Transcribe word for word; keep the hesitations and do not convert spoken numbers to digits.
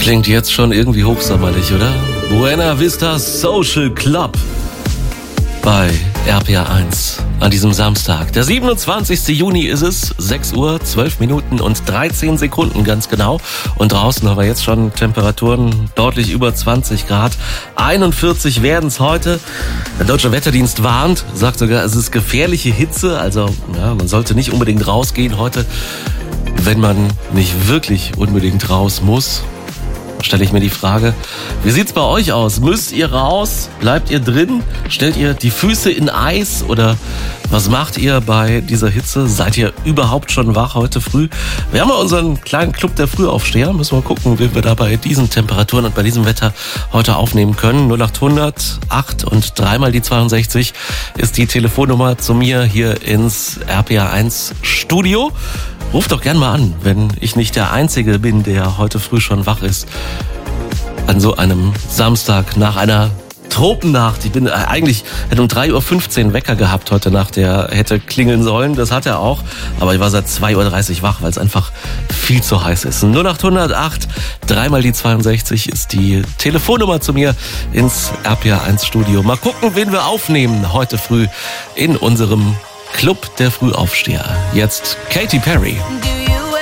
Klingt jetzt schon irgendwie hochsommerlich, oder? Buena Vista Social Club bei R P R eins an diesem Samstag. Der siebenundzwanzigste Juni ist es, sechs Uhr, zwölf Minuten und dreizehn Sekunden ganz genau. Und draußen haben wir jetzt schon Temperaturen deutlich über zwanzig Grad. einundvierzig werden es heute. Der Deutsche Wetterdienst warnt, sagt sogar, es ist gefährliche Hitze. Also ja, man sollte nicht unbedingt rausgehen heute, wenn man nicht wirklich unbedingt raus muss. Stelle ich mir die Frage, wie sieht's bei euch aus? Müsst ihr raus? Bleibt ihr drin? Stellt ihr die Füße in Eis? Oder was macht ihr bei dieser Hitze? Seid ihr überhaupt schon wach heute früh? Wir haben ja unseren kleinen Club der Frühaufsteher. Müssen wir gucken, wie wir da bei diesen Temperaturen und bei diesem Wetter heute aufnehmen können. null acht hundert acht und dreimal die zweiundsechzig ist die Telefonnummer zu mir hier ins R P R eins Studio. Ruft doch gern mal an, wenn ich nicht der Einzige bin, der heute früh schon wach ist. An so einem Samstag nach einer Tropennacht. Ich bin eigentlich, hätte um drei Uhr fünfzehn Wecker gehabt heute Nacht, der hätte klingeln sollen. Das hat er auch. Aber ich war seit zwei Uhr dreißig wach, weil es einfach viel zu heiß ist. null acht hundert acht, dreimal die zweiundsechzig ist die Telefonnummer zu mir ins R P R eins Studio. Mal gucken, wen wir aufnehmen heute früh in unserem Club der Frühaufsteher. Jetzt Katy Perry.